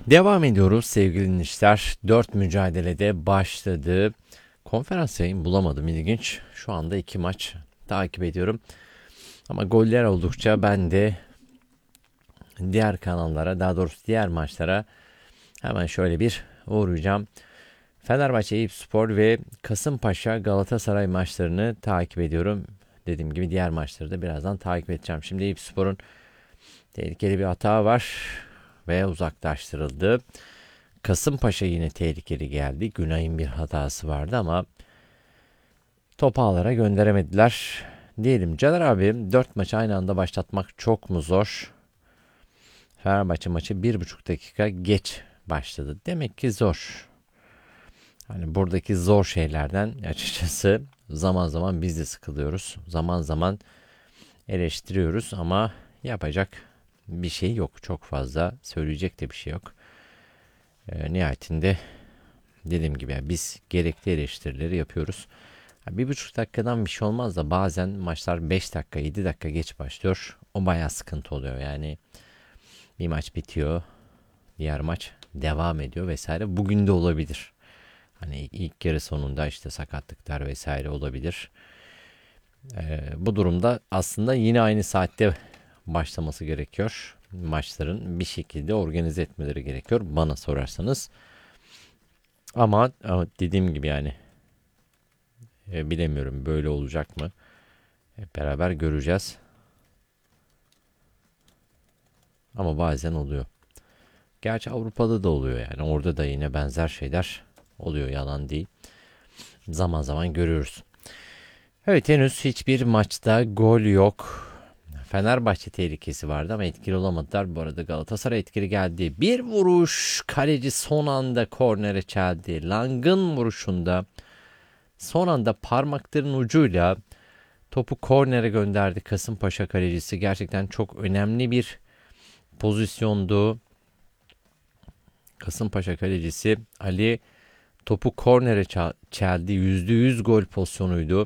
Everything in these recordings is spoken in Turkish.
Devam ediyoruz sevgili dinleyiciler. 4 mücadelede başladı. Konferans yayın bulamadım, ilginç. Şu anda 2 maç takip ediyorum. Ama goller oldukça ben de diğer kanallara, daha doğrusu diğer maçlara hemen şöyle bir uğrayacağım. Fenerbahçe Eyüpspor ve Kasımpaşa Galatasaray maçlarını takip ediyorum. Dediğim gibi diğer maçları da birazdan takip edeceğim. Şimdi Eyüpspor'un tehlikeli bir hata var ve uzaklaştırıldı. Kasımpaşa yine tehlikeli geldi. Günay'ın bir hatası vardı ama topu ağlara gönderemediler. Diyelim Caner abi, 4 maçı aynı anda başlatmak çok mu zor? Fenerbahçe maçı 1,5 dakika geç başladı. Demek ki zor. Hani buradaki zor şeylerden açıkçası zaman zaman biz de sıkılıyoruz. Zaman zaman eleştiriyoruz ama yapacak bir şey yok. Çok fazla söyleyecek de bir şey yok. Nihayetinde dediğim gibi yani biz gerekli eleştirileri yapıyoruz. 1,5 dakikadan bir şey olmaz da bazen maçlar 5 dakika 7 dakika geç başlıyor. O bayağı sıkıntı oluyor. Yani bir maç bitiyor, diğer maç devam ediyor vesaire. Bugün de olabilir. Hani ilk yarı sonunda işte sakatlıklar vesaire olabilir. Bu durumda aslında yine aynı saatte başlaması gerekiyor. Maçların bir şekilde organize etmeleri gerekiyor bana sorarsanız. Ama dediğim gibi yani bilemiyorum böyle olacak mı? Hep beraber göreceğiz. Ama bazen oluyor. Gerçi Avrupa'da da oluyor yani. Orada da yine benzer şeyler oluyor, yalan değil. Zaman zaman görüyoruz. Evet, henüz hiçbir maçta gol yok. Fenerbahçe tehlikesi vardı ama etkili olamadılar. Bu arada Galatasaray etkili geldi. Bir vuruş, kaleci son anda kornere çeldi. Lang'ın vuruşunda son anda parmakların ucuyla topu kornere gönderdi Kasımpaşa kalecisi. Gerçekten çok önemli bir pozisyondu. Kasımpaşa kalecisi Ali topu kornere çeldi. %100 gol pozisyonuydu.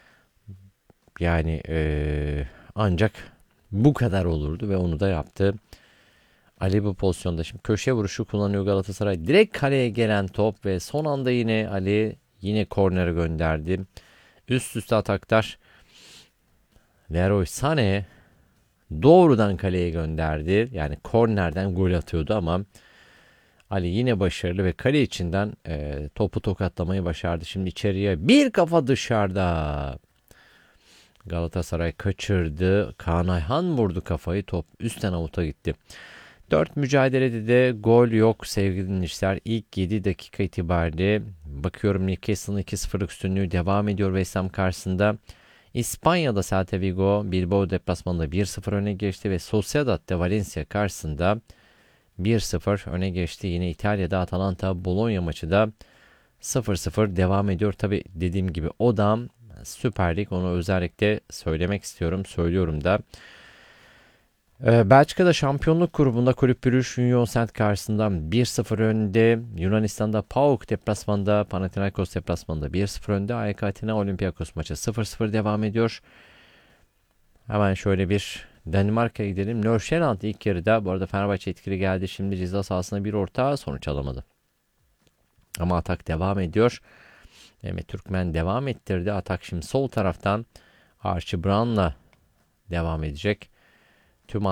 Yani ancak bu kadar olurdu ve onu da yaptı. Ali bu pozisyonda şimdi köşe vuruşu kullanıyor Galatasaray. Direkt kaleye gelen top ve son anda yine Ali yine kornere gönderdi. Üst üste ataklar. Leroy Sané doğrudan kaleye gönderdi. Yani kornerden gol atıyordu ama Ali yine başarılı ve kale içinden topu tokatlamayı başardı. Şimdi içeriye bir kafa dışarıda. Galatasaray kaçırdı. Kaan Ayhan vurdu kafayı. Top üstten avuta gitti. 4 mücadelede de gol yok sevgili dinleyiciler. İlk 7 dakika itibariyle bakıyorum Newcastle'ın 2-0'lık üstünlüğü devam ediyor West Ham karşısında. İspanya'da Celta Vigo Bilbao deplasmanında 1-0 öne geçti ve Sociedad de Valencia karşısında 1-0 öne geçti. Yine İtalya'da Atalanta Bologna maçı da 0-0 devam ediyor. Tabi dediğim gibi o da Süper Lig, onu özellikle söylemek istiyorum. Söylüyorum da. Belçika'da şampiyonluk grubunda Kulüp Brugge Union Saint karşısında 1-0 önde. Yunanistan'da PAOK deplasmanda, Panathinaikos deplasmanda 1-0 önde. AEK Atina Olympiakos maçı 0-0 devam ediyor. Hemen şöyle bir Danimarka'ya gidelim. Nordsjælland ilk yarıda, bu arada Fenerbahçe etkili geldi. Şimdi ceza sahasına bir orta, sonuç alamadı. Ama atak devam ediyor. Mehmet Türkmen devam ettirdi. Atak şimdi sol taraftan Archie Brown'la devam edecek.